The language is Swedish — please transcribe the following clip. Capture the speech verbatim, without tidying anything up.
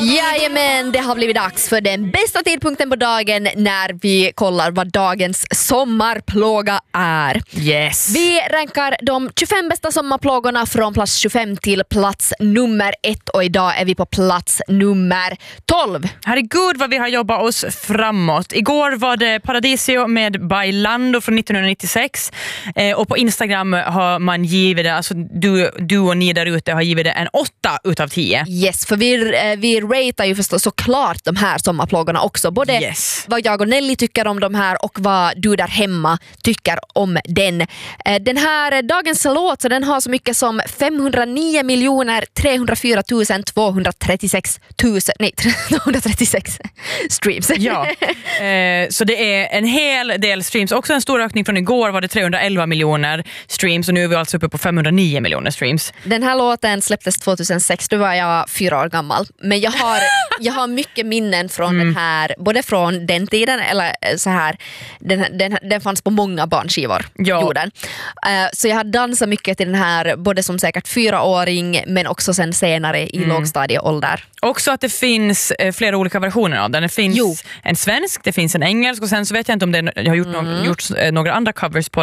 Jajamän, det har blivit dags för den bästa tidpunkten på dagen när vi kollar vad dagens sommarplåga är. Yes. Vi rankar de tjugofem bästa sommarplågorna från plats tjugofem till plats nummer ett och idag är vi på plats nummer tolv. Herregud vad vi har jobbat oss framåt. Igår var det Paradisio med Bailando från nittonhundranittiosex eh, och på Instagram har man givit det, alltså du, du och ni där ute har givit det en åtta utav tio. Yes, för vi, eh, vi ratear ju förstås såklart de här sommarplågorna också. Både yes. vad jag och Nelly tycker om de här och vad du där hemma tycker om den. Eh, den här dagens låt, så den har så mycket som femhundranio miljoner trehundrafyra tusen tvåhundratrettiosex tusen, nej, tvåhundratrettiosex streams. Ja, eh, så det är en hel del streams. Också en stor ökning från igår var det trehundraelva miljoner streams och nu är vi alltså uppe på femhundranio miljoner streams. Den här låten släpptes tjugohundrasex, då var jag fyra år gammal. Men jag har, jag har mycket minnen från mm. den här, både från den tiden eller så här, den, den, den fanns på många barnskivor. Ja. Jorden. Uh, så jag har dansat mycket till den här, både som säkert fyraåring men också sen senare i mm. lågstadieålder. Också att det finns eh, flera olika versioner av den. Det finns jo. en svensk, det finns en engelsk och sen så vet jag inte om det har gjort, mm. no- gjort eh, några andra covers på